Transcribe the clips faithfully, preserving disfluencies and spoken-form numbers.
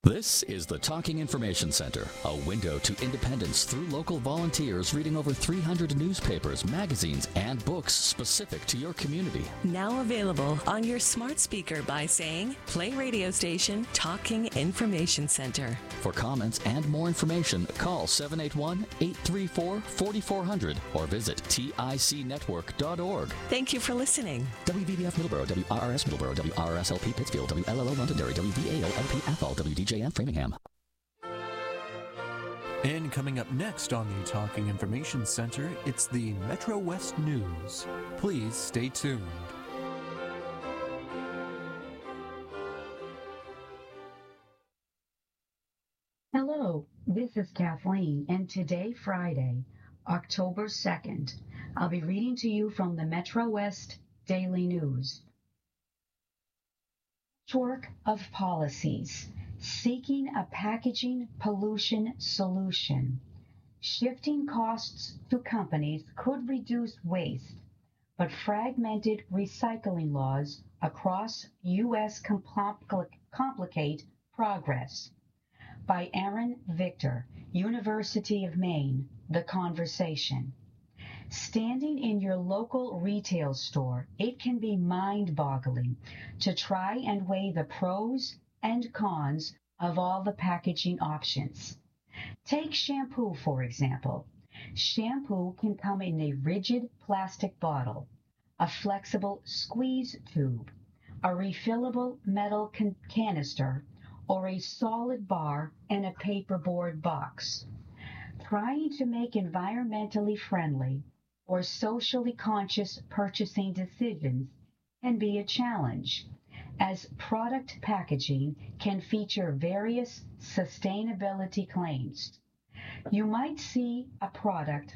This is the Talking Information Center, a window to independence through local volunteers reading over three hundred newspapers, magazines, and books specific to your community. Now available on your smart speaker by saying, play radio station Talking Information Center. For comments and more information, call seven eight one, eight three four, four four zero zero or visit tic network dot org. Thank you for listening. W V B F Middleborough, W R R S Middleborough, W R R S L P Pittsfield, W L L O Londonderry, W V A O L P Athol, W D J M Framingham. And coming up next on the Talking Information Center, it's the Metro West News. Please stay tuned. Hello, this is Kathleen, and today, Friday, October second, I'll be reading to you from the Metro West Daily News. Patchwork of policies. Seeking a packaging pollution solution. Shifting costs to companies could reduce waste, but fragmented recycling laws across U S compl- complicate progress. By Aaron Victor, University of Maine, The Conversation. Standing in your local retail store, it can be mind-boggling to try and weigh the pros and cons of all the packaging options. Take shampoo, for example. Shampoo can come in a rigid plastic bottle, a flexible squeeze tube, a refillable metal can- canister, or a solid bar in a paperboard box. Trying to make environmentally friendly or socially conscious purchasing decisions can be a challenge, as product packaging can feature various sustainability claims. You might see a product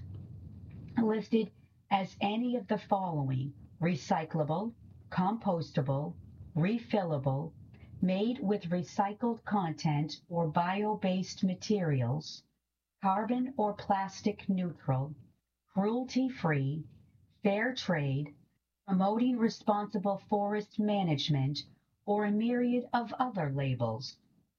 listed as any of the following: recyclable, compostable, refillable, made with recycled content or bio-based materials, carbon or plastic neutral, cruelty-free, fair trade, promoting responsible forest management, or a myriad of other labels.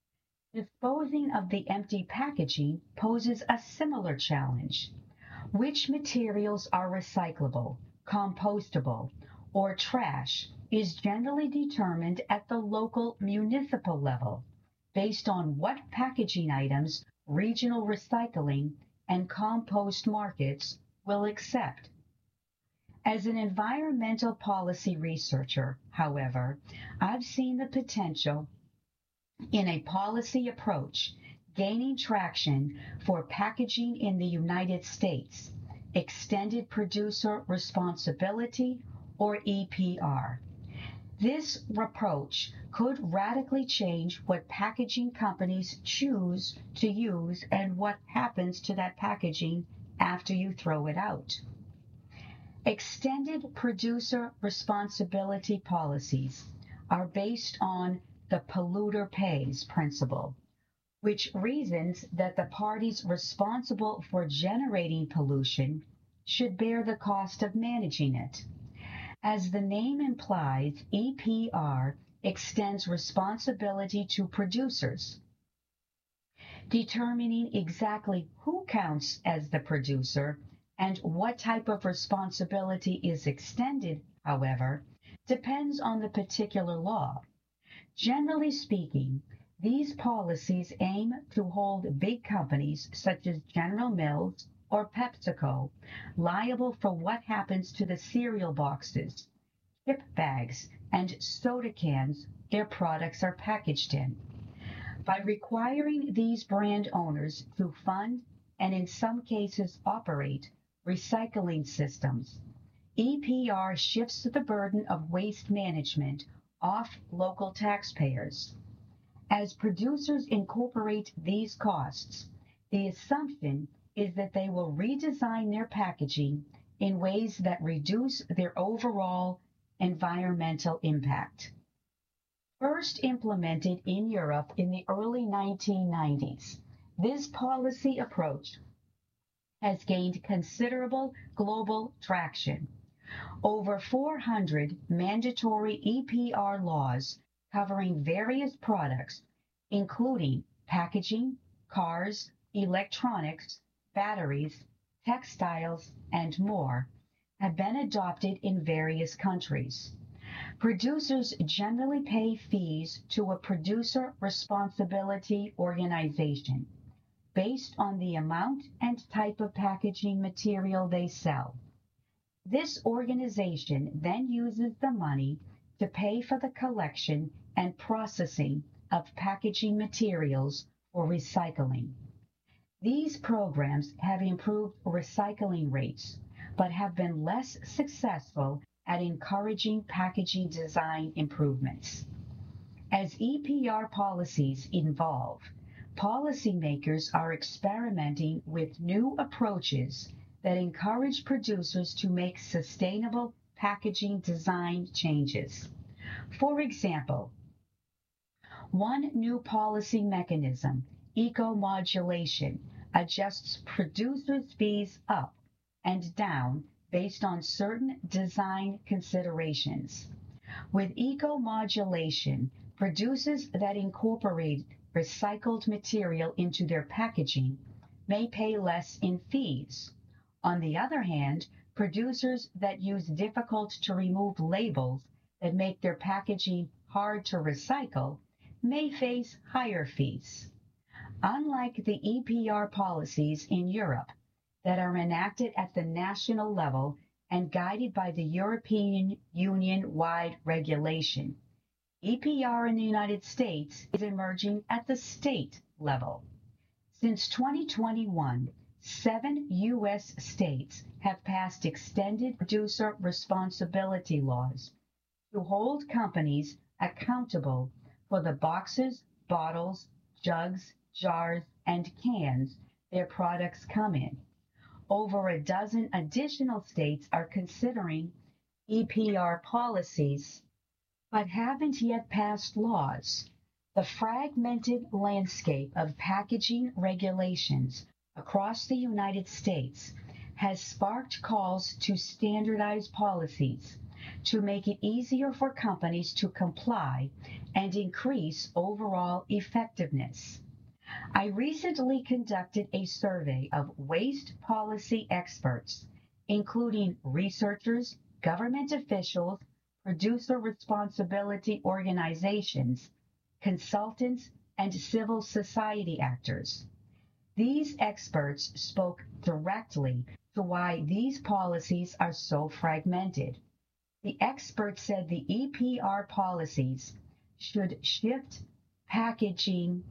Disposing of the empty packaging poses a similar challenge. Which materials are recyclable, compostable, or trash is generally determined at the local municipal level based on what packaging items regional recycling and compost markets will accept. As an environmental policy researcher, however, I've seen the potential in a policy approach gaining traction for packaging in the United States, extended producer responsibility, or E P R. This approach could radically change what packaging companies choose to use and what happens to that packaging after you throw it out. Extended producer responsibility policies are based on the polluter pays principle, which reasons that the parties responsible for generating pollution should bear the cost of managing it. As the name implies, E P R extends responsibility to producers. Determining exactly who counts as the producer and what type of responsibility is extended, however, depends on the particular law. Generally speaking, these policies aim to hold big companies such as General Mills or PepsiCo liable for what happens to the cereal boxes, chip bags, and soda cans their products are packaged in. By requiring these brand owners to fund and in some cases operate recycling systems, E P R shifts the burden of waste management off local taxpayers. As producers incorporate these costs, the assumption is that they will redesign their packaging in ways that reduce their overall environmental impact. First implemented in Europe in the early nineteen nineties, this policy approach has gained considerable global traction. Over four hundred mandatory E P R laws covering various products, including packaging, cars, electronics, batteries, textiles, and more, have been adopted in various countries. Producers generally pay fees to a producer responsibility organization based on the amount and type of packaging material they sell. This organization then uses the money to pay for the collection and processing of packaging materials for recycling. These programs have improved recycling rates, but have been less successful at encouraging packaging design improvements. As E P R policies evolve, policymakers are experimenting with new approaches that encourage producers to make sustainable packaging design changes. For example, one new policy mechanism, eco-modulation, adjusts producers' fees up and down based on certain design considerations. With eco-modulation, producers that incorporate recycled material into their packaging may pay less in fees. On the other hand, producers that use difficult-to-remove labels that make their packaging hard to recycle may face higher fees. Unlike the E P R policies in Europe that are enacted at the national level and guided by the European Union-wide regulation, E P R in the United States is emerging at the state level. Since twenty twenty-one, seven U S states have passed extended producer responsibility laws to hold companies accountable for the boxes, bottles, jugs, jars, and cans their products come in. Over a dozen additional states are considering E P R policies, but haven't yet passed laws. The fragmented landscape of packaging regulations across the United States has sparked calls to standardize policies to make it easier for companies to comply and increase overall effectiveness. I recently conducted a survey of waste policy experts, including researchers, government officials, producer responsibility organizations, consultants, and civil society actors. These experts spoke directly to why these policies are so fragmented. The experts said the E P R policies should shift packaging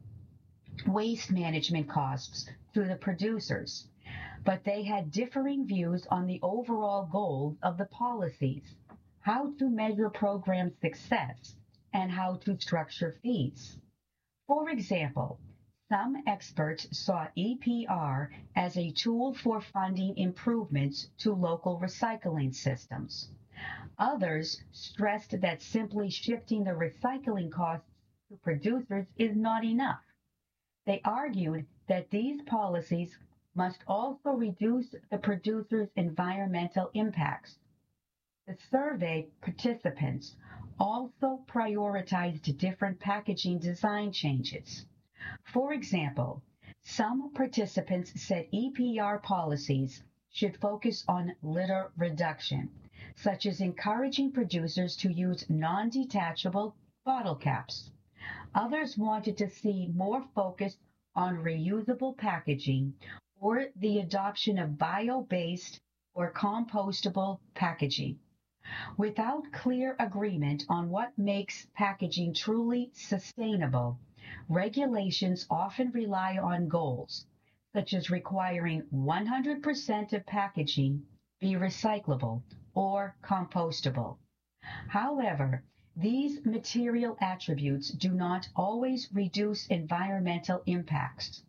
waste management costs to the producers, but they had differing views on the overall goals of the policies, how to measure program success, and how to structure fees. For example, some experts saw E P R as a tool for funding improvements to local recycling systems. Others stressed that simply shifting the recycling costs to producers is not enough. They argued that these policies must also reduce the producers' environmental impacts. The survey participants also prioritized different packaging design changes. For example, some participants said E P R policies should focus on litter reduction, such as encouraging producers to use non-detachable bottle caps. Others wanted to see more focus on reusable packaging or the adoption of bio-based or compostable packaging. Without clear agreement on what makes packaging truly sustainable, regulations often rely on goals, such as requiring one hundred percent of packaging be recyclable or compostable. However, these material attributes do not always reduce environmental impacts.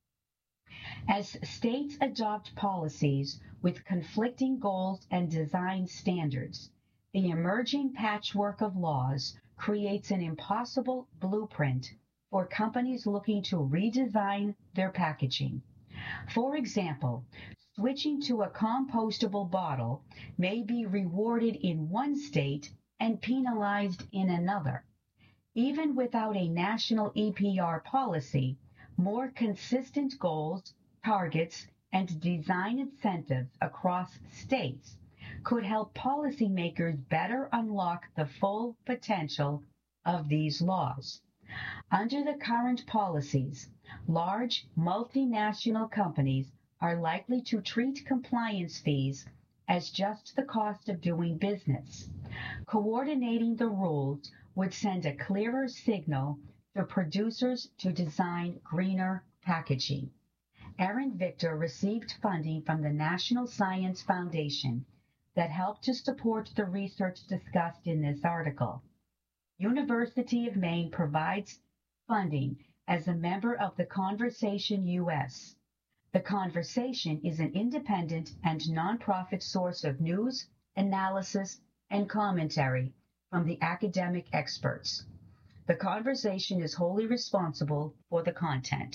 As states adopt policies with conflicting goals and design standards, the emerging patchwork of laws creates an impossible blueprint for companies looking to redesign their packaging. For example, switching to a compostable bottle may be rewarded in one state and penalized in another. Even without a national E P R policy, more consistent goals, targets, and design incentives across states could help policymakers better unlock the full potential of these laws. Under the current policies, large multinational companies are likely to treat compliance fees as just the cost of doing business. Coordinating the rules would send a clearer signal for producers to design greener packaging. Erin Victor received funding from the National Science Foundation that helped to support the research discussed in this article. University of Maine provides funding as a member of the Conversation U S. The Conversation is an independent and nonprofit source of news, analysis, and commentary from the academic experts. The Conversation is wholly responsible for the content.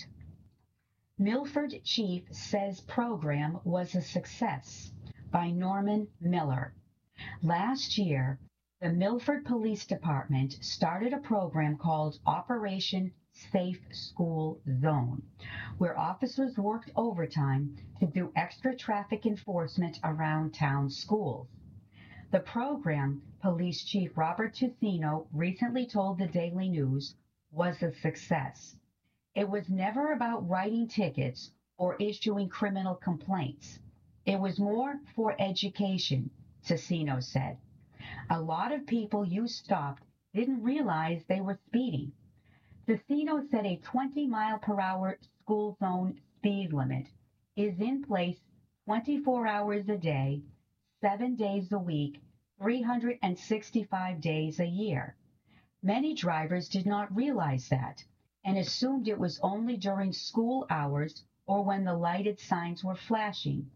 Milford Chief says program was a success by Norman Miller. Last year, the Milford Police Department started a program called Operation Safe School Zone, where officers worked overtime to do extra traffic enforcement around town schools. The program, Police Chief Robert Ticino recently told the Daily News, was a success. It was never about writing tickets or issuing criminal complaints. It was more for education, Ticino said. A lot of people you stopped didn't realize they were speeding. Ticino said a twenty mile per hour school zone speed limit is in place twenty-four hours a day, seven days a week, three hundred sixty-five days a year. Many drivers did not realize that and assumed it was only during school hours or when the lighted signs were flashing,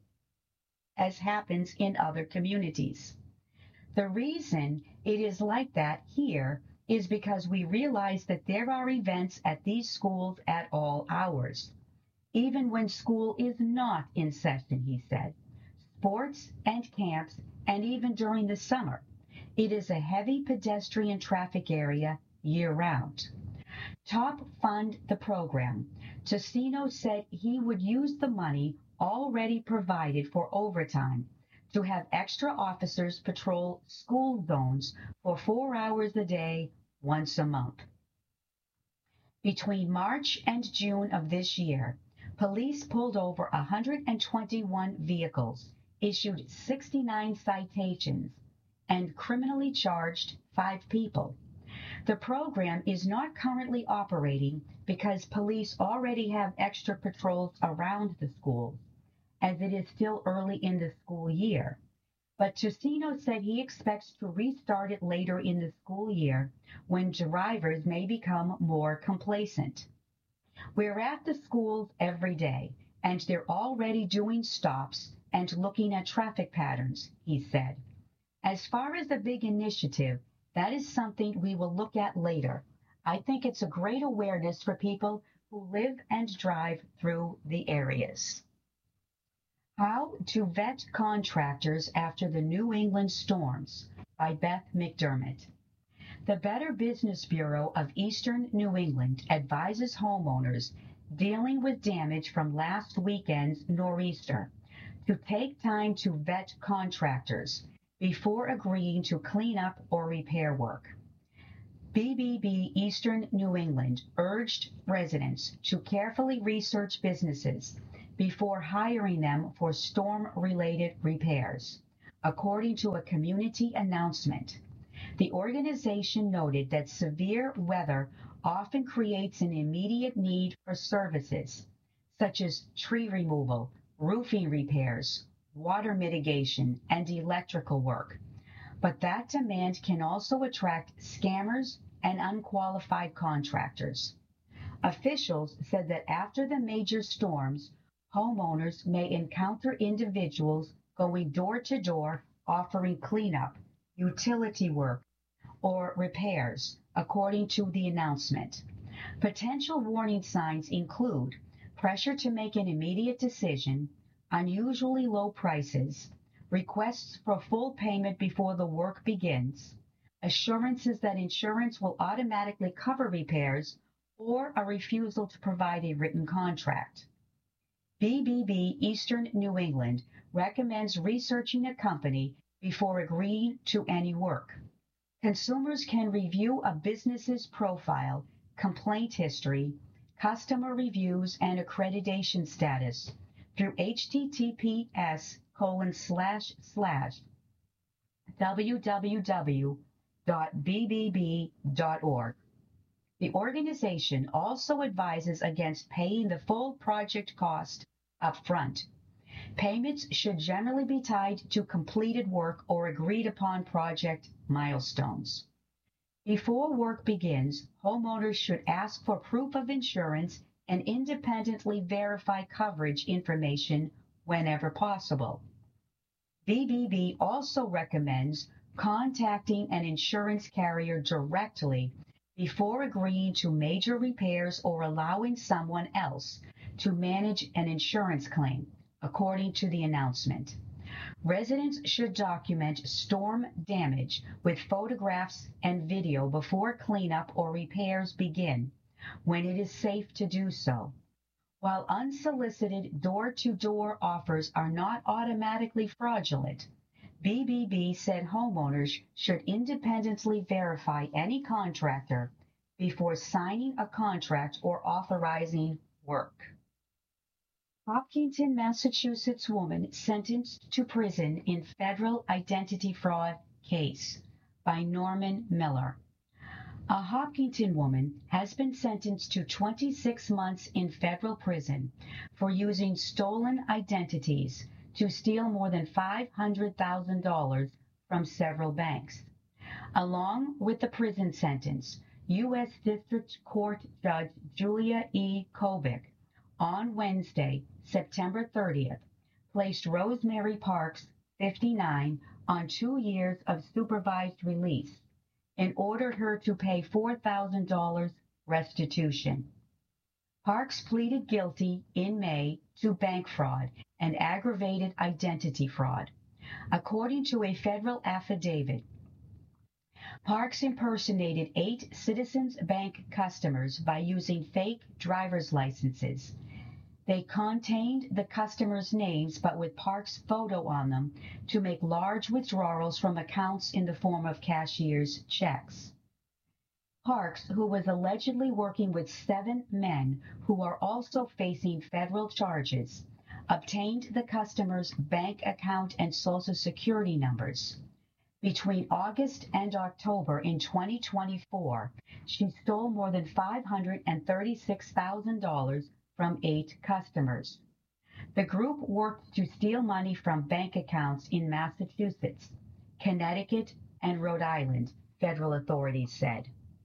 as happens in other communities. The reason it is like that here is because we realize that there are events at these schools at all hours, even when school is not in session, he said. Sports and camps, and even during the summer. It is a heavy pedestrian traffic area year-round. Top fund the program. Ticino said he would use the money already provided for overtime to have extra officers patrol school zones for four hours a day, once a month. Between March and June of this year, police pulled over one hundred twenty-one vehicles, issued sixty-nine citations, and criminally charged five people. The program is not currently operating because police already have extra patrols around the schools, as it is still early in the school year. But Ticino said he expects to restart it later in the school year when drivers may become more complacent. We're at the schools every day, and they're already doing stops and looking at traffic patterns, he said. As far as a big initiative, that is something we will look at later. I think it's a great awareness for people who live and drive through the areas. How to Vet Contractors After the New England Storms by Beth McDermott. The Better Business Bureau of Eastern New England advises homeowners dealing with damage from last weekend's nor'easter to take time to vet contractors before agreeing to clean up or repair work. B B B Eastern New England urged residents to carefully research businesses before hiring them for storm-related repairs, according to a community announcement. The organization noted that severe weather often creates an immediate need for services, such as tree removal, roofing repairs, water mitigation, and electrical work. But that demand can also attract scammers and unqualified contractors. Officials said that after the major storms, homeowners may encounter individuals going door to door offering cleanup, utility work, or repairs, according to the announcement. Potential warning signs include pressure to make an immediate decision, unusually low prices, requests for full payment before the work begins, assurances that insurance will automatically cover repairs, or a refusal to provide a written contract. B B B Eastern New England recommends researching a company before agreeing to any work. Consumers can review a business's profile, complaint history, customer reviews, and accreditation status through https colon slash slash www dot b b b dot org. The organization also advises against paying the full project cost up front. Payments should generally be tied to completed work or agreed upon project milestones. Before work begins, homeowners should ask for proof of insurance and independently verify coverage information whenever possible. B B B also recommends contacting an insurance carrier directly before agreeing to major repairs or allowing someone else to manage an insurance claim, according to the announcement. Residents should document storm damage with photographs and video before cleanup or repairs begin, when it is safe to do so. While unsolicited door-to-door offers are not automatically fraudulent, B B B said homeowners should independently verify any contractor before signing a contract or authorizing work. Hopkinton, Massachusetts woman sentenced to prison in federal identity fraud case by Norman Miller. A Hopkinton woman has been sentenced to twenty-six months in federal prison for using stolen identities to steal more than five hundred thousand dollars from several banks. Along with the prison sentence, U S District Court Judge Julia E. Kobik on Wednesday, September thirtieth, placed Rosemary Parks, fifty-nine, on two years of supervised release and ordered her to pay four thousand dollars restitution. Parks pleaded guilty in May to bank fraud and aggravated identity fraud. According to a federal affidavit, Parks impersonated eight Citizens Bank customers by using fake driver's licenses. They contained the customers' names but with Parks' photo on them to make large withdrawals from accounts in the form of cashier's checks. Parks, who was allegedly working with seven men who are also facing federal charges, obtained the customers' bank account and Social Security numbers. Between August and October in twenty twenty-four, she stole more than five hundred thirty-six thousand dollars from eight customers. The group worked to steal money from bank accounts in Massachusetts, Connecticut, and Rhode Island, federal authorities said.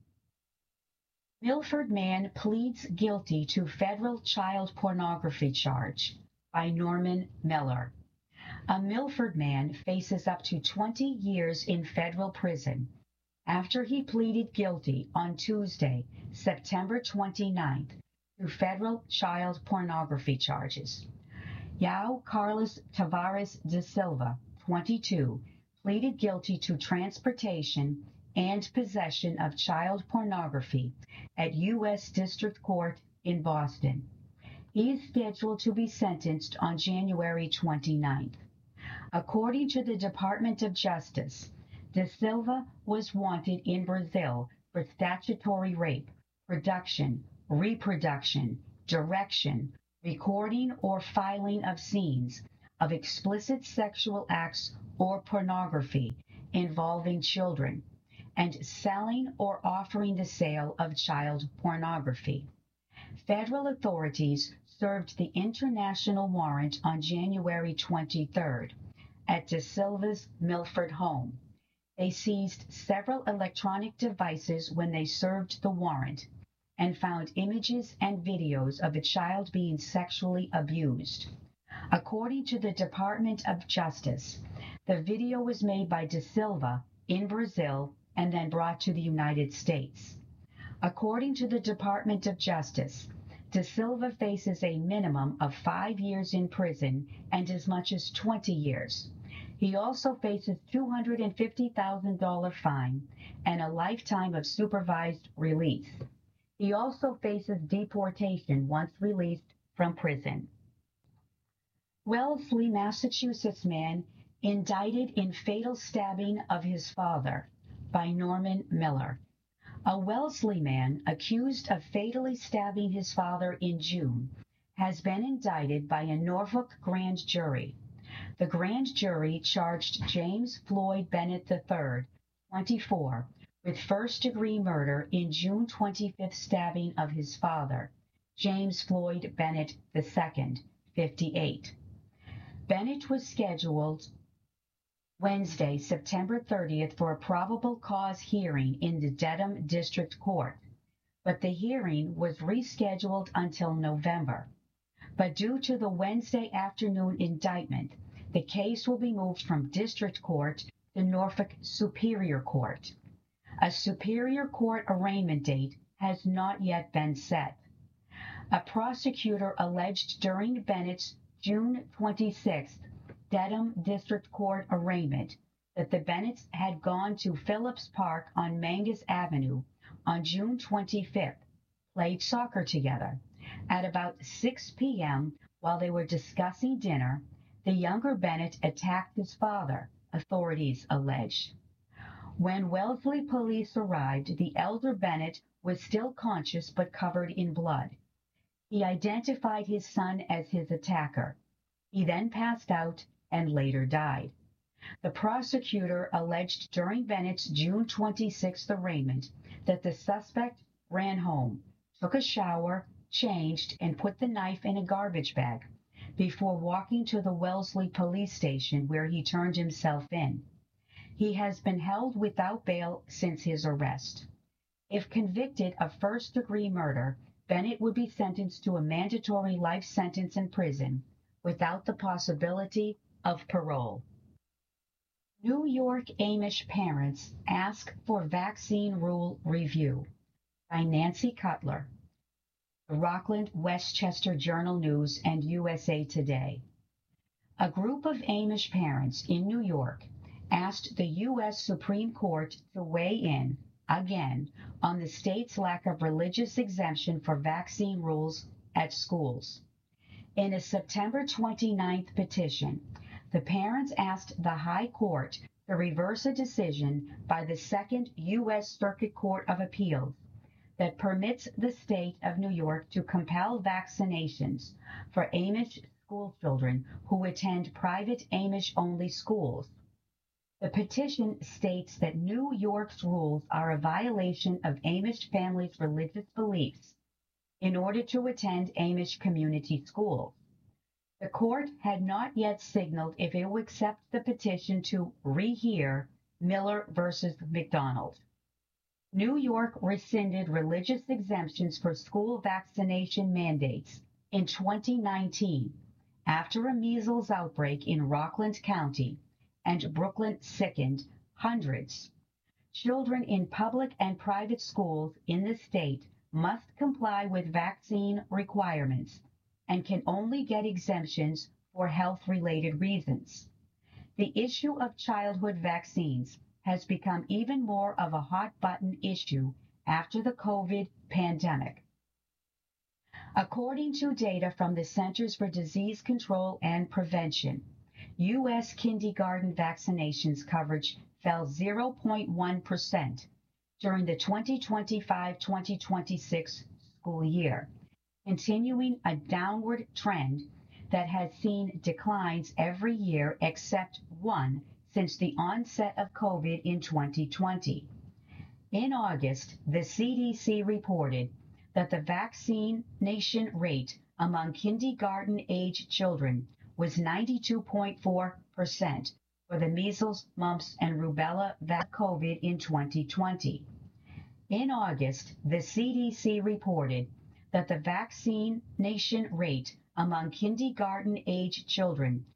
Milford man pleads guilty to federal child pornography charge by Norman Miller. A Milford man faces up to twenty years in federal prison after he pleaded guilty on Tuesday, September twenty-ninth, to federal child pornography charges. Yao Carlos Tavares de Silva, twenty-two, pleaded guilty to transportation and possession of child pornography at U S District Court in Boston. He is scheduled to be sentenced on January twenty-ninth. According to the Department of Justice, De Silva was wanted in Brazil for statutory rape, production, reproduction, direction, recording or filing of scenes of explicit sexual acts or pornography involving children, and selling or offering the sale of child pornography. Federal authorities served the international warrant on January twenty-third at De Silva's Milford home. They seized several electronic devices when they served the warrant and found images and videos of a child being sexually abused. According to the Department of Justice, the video was made by De Silva in Brazil and then brought to the United States. According to the Department of Justice, De Silva faces a minimum of five years in prison and as much as twenty years. He also faces two hundred fifty thousand dollars fine and a lifetime of supervised release. He also faces deportation once released from prison. Wellesley, Massachusetts man indicted in fatal stabbing of his father by Norman Miller. A Wellesley man accused of fatally stabbing his father in June has been indicted by a Norfolk grand jury. The grand jury charged James Floyd Bennett the third, twenty-four, with first-degree murder in June twenty-fifth stabbing of his father, James Floyd Bennett the second, fifty-eight. Bennett was scheduled Wednesday, September thirtieth, for a probable cause hearing in the Dedham District Court, but the hearing was rescheduled until November. But due to the Wednesday afternoon indictment, the case will be moved from District Court to Norfolk Superior Court. A Superior Court arraignment date has not yet been set. A prosecutor alleged during Bennett's June twenty-sixth Dedham District Court arraignment that the Bennetts had gone to Phillips Park on Mangus Avenue on June twenty-fifth, played soccer together. At about six p.m., while they were discussing dinner, the younger Bennett attacked his father, authorities alleged. When Wellesley police arrived, the elder Bennett was still conscious but covered in blood. He identified his son as his attacker. He then passed out and later died. The prosecutor alleged during Bennett's June twenty-sixth arraignment that the suspect ran home, took a shower, changed, and put the knife in a garbage bag before walking to the Wellesley police station where he turned himself in. He has been held without bail since his arrest. If convicted of first-degree murder, Bennett would be sentenced to a mandatory life sentence in prison without the possibility of parole. New York Amish parents ask for vaccine rule review by Nancy Cutler. The Rockland Westchester Journal News and U S A Today. A group of Amish parents in New York asked the U S Supreme Court to weigh in, again, on the state's lack of religious exemption for vaccine rules at schools. In a September twenty-ninth petition, the parents asked the High Court to reverse a decision by the Second U S Circuit Court of Appeals that permits the state of New York to compel vaccinations for Amish school children who attend private Amish-only schools. The petition states that New York's rules are a violation of Amish families' religious beliefs in order to attend Amish community schools. The court had not yet signaled if it would accept the petition to rehear Miller versus McDonald. New York rescinded religious exemptions for school vaccination mandates in twenty nineteen after a measles outbreak in Rockland County and Brooklyn sickened hundreds. Children in public and private schools in the state must comply with vaccine requirements and can only get exemptions for health-related reasons. The issue of childhood vaccines has become even more of a hot-button issue after the COVID pandemic. According to data from the Centers for Disease Control and Prevention, U S kindergarten vaccinations coverage fell zero point one percent during the twenty twenty-five twenty twenty-six school year, continuing a downward trend that has seen declines every year except one since the onset of COVID in twenty twenty. In August, the C D C reported that the vaccination rate among kindergarten-age children was ninety-two point four percent for the measles, mumps, and rubella vaccine COVID in twenty twenty. In August, the C D C reported that the vaccination rate among kindergarten-age children